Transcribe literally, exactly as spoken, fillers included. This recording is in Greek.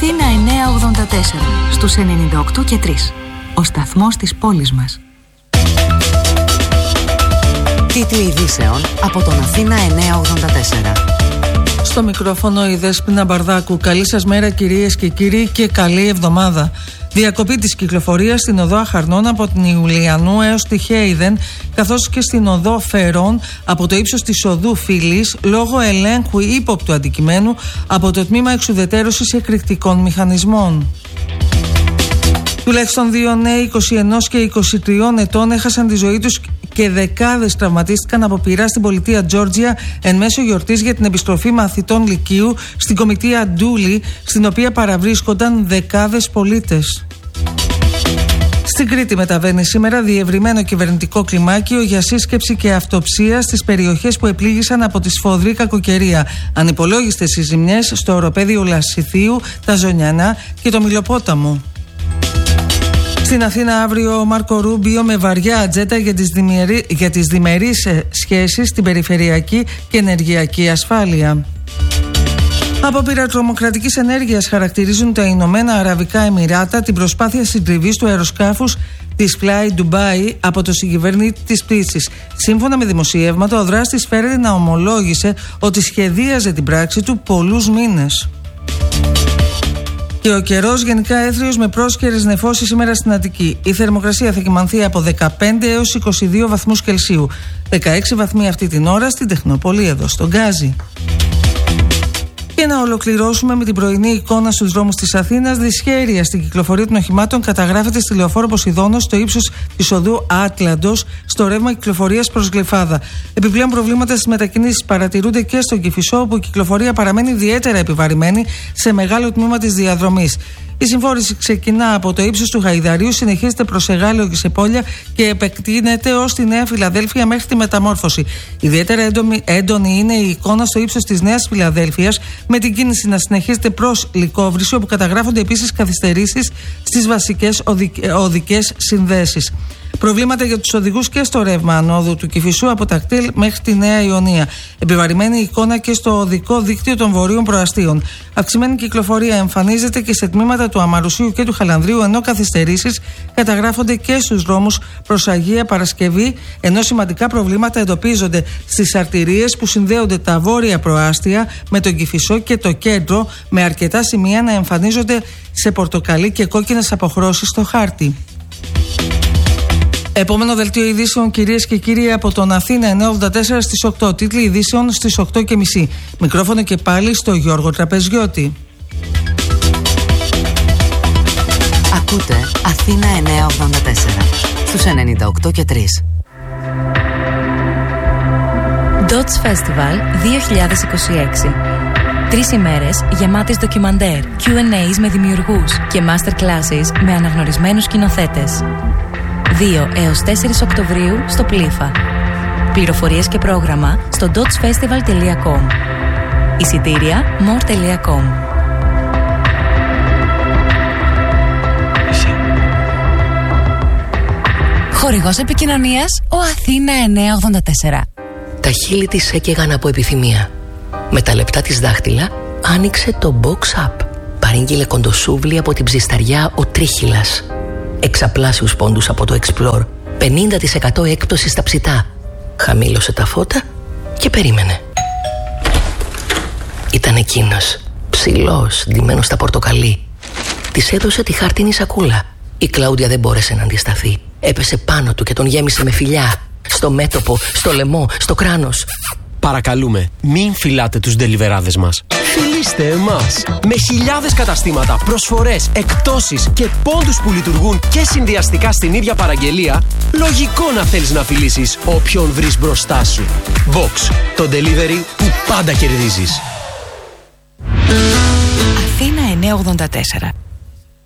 Αθήνα εννιακόσια ογδόντα τέσσερα, στους ενενήντα οκτώ και τρία. Ο σταθμός της πόλης μας. Τίτλοι ειδήσεων από τον Αθήνα εννιακόσια ογδόντα τέσσερα. Στο μικρόφωνο η Δέσποινα Μπαρδάκου. Καλή σας μέρα κυρίες και κύριοι και καλή εβδομάδα. Διακοπή της κυκλοφορίας στην οδό Αχαρνών από την Ιουλιανού έως τη Χέιδεν, καθώς και στην οδό Φερών από το ύψος της οδού Φίλης, λόγω ελέγχου ύποπτου αντικειμένου από το τμήμα εξουδετερώσης εκρηκτικών μηχανισμών. Τουλάχιστον δύο νέοι είκοσι ένα και είκοσι τρία ετών έχασαν τη ζωή τους και δεκάδες τραυματίστηκαν από πυρά στην πολιτεία Τζόρτζια εν μέσω γιορτής για την επιστροφή μαθητών λυκείου στην κομιτεία Ντούλη, στην οποία παραβρίσκονταν δεκάδες πολίτες. Στην Κρήτη μεταβαίνει σήμερα διευρυμένο κυβερνητικό κλιμάκιο για σύσκεψη και αυτοψία στις περιοχές που επλήγησαν από τη σφοδρή κακοκαιρία. Ανυπολόγιστες οι ζημιές στο οροπέδιο Λασιθίου, τα Ζωνιανά και το Μιλοπόταμο. Στην Αθήνα αύριο ο Μάρκο Ρούμπιο με βαριά ατζέντα για τις, διμερί, για τις διμερείς σχέσεις στην περιφερειακή και ενεργειακή ασφάλεια. Απόπειρα τρομοκρατικής ενέργειας χαρακτηρίζουν τα Ηνωμένα Αραβικά Εμιράτα την προσπάθεια συντριβής του αεροσκάφους της Fly Dubai από το συγκυβερνήτη της πτήσης. Σύμφωνα με δημοσιεύματα, ο δράστης φέρεται να ομολόγησε ότι σχεδίαζε την πράξη του πολλούς μήνες. Και ο καιρός γενικά έθριος με πρόσκαιρες νεφώσεις σήμερα στην Αττική. Η θερμοκρασία θα κυμανθεί από δεκαπέντε έως είκοσι δύο βαθμούς Κελσίου. δεκαέξι βαθμοί αυτή την ώρα στην Τεχνόπολη εδώ στον Γκάζι. Και να ολοκληρώσουμε με την πρωινή εικόνα στους δρόμους της Αθήνας. Δυσχέρεια στην κυκλοφορία των οχημάτων καταγράφεται στη λεωφόρο Ποσειδώνος στο ύψος της οδού Άτλαντος, στο ρεύμα κυκλοφορίας προς Γλυφάδα. Επιπλέον προβλήματα στις μετακινήσεις παρατηρούνται και στον Κηφισό, όπου η κυκλοφορία παραμένει ιδιαίτερα επιβαρημένη σε μεγάλο τμήμα της διαδρομής. Η συμφόρηση ξεκινά από το ύψος του Γαϊδαρίου, συνεχίζεται προς Εγάλεο και Σεπόλια και επεκτείνεται ως τη Νέα Φιλαδέλφια μέχρι τη Μεταμόρφωση. Ιδιαίτερα έντονη είναι η εικόνα στο ύψος της Νέας Φιλαδέλφειας, με την κίνηση να συνεχίζεται προς Λυκόβρηση, όπου καταγράφονται επίσης καθυστερήσεις στις βασικές οδικές συνδέσεις. Προβλήματα για τους οδηγούς και στο ρεύμα ανόδου του Κηφισού από τα κτέλ μέχρι τη Νέα Ιωνία. Επιβαρημένη εικόνα και στο οδικό δίκτυο των βορείων προαστίων. Αυξημένη κυκλοφορία εμφανίζεται και σε τμήματα του Αμαρουσίου και του Χαλανδρίου, ενώ καθυστερήσεις καταγράφονται και στους δρόμους προς Αγία Παρασκευή, ενώ σημαντικά προβλήματα εντοπίζονται στις αρτηρίες που συνδέονται τα βόρεια προάστια με τον Κηφισό και το κέντρο, με αρκετά σημεία να εμφανίζονται σε πορτοκαλί και κόκκινες αποχρώσεις στο χάρτη. Επόμενο δελτίο ειδήσεων, κυρίες και κύριοι, από τον Αθήνα εννιακόσια ογδόντα τέσσερα στις οκτώ. Τίτλοι ειδήσεων στις οκτώ και μισή. Μικρόφωνο και πάλι στο Γιώργο Τραπεζιώτη. Ακούτε Αθήνα εννιακόσια ογδόντα τέσσερα στους ενενήντα οκτώ και τρία. Dots Festival δύο χιλιάδες είκοσι έξι. Τρεις ημέρες γεμάτες ντοκιμαντέρ, κιου εντ έις με δημιουργούς και master classes με αναγνωρισμένους σκηνοθέτες. δύο έως τέσσερις Οκτωβρίου στο Πλήφα. Πληροφορίες και πρόγραμμα στο dots festival τελεία com. Εισιτήρια more τελεία com. Χορηγός επικοινωνίας ο Αθήνα εννιακόσια ογδόντα τέσσερα. Τα χείλη της έκαιγαν από επιθυμία. Με τα λεπτά της δάχτυλα άνοιξε το box up. Παρήγγειλε κοντοσούβλι από την ψισταριά ο Τρίχυλας. Εξαπλάσιους πόντους από το Explore, πενήντα τοις εκατό έκπτωση στα ψητά. Χαμήλωσε τα φώτα και περίμενε. Ήταν εκείνος, ψηλός, ντυμένος στα πορτοκαλί. Της έδωσε τη χάρτινη σακούλα. Η Κλάουντια δεν μπόρεσε να αντισταθεί. Έπεσε πάνω του και τον γέμισε με φιλιά. Στο μέτωπο, στο λαιμό, στο κράνος. Παρακαλούμε, μην φυλάτε τους ντελιβεράδες μας. Φιλήστε εμάς! Με χιλιάδες καταστήματα, προσφορές, εκπτώσεις και πόντους που λειτουργούν και συνδυαστικά στην ίδια παραγγελία, λογικό να θέλεις να φιλήσεις όποιον βρεις μπροστά σου. Box, το delivery που πάντα κερδίζεις. Αθήνα εννιακόσια ογδόντα τέσσερα.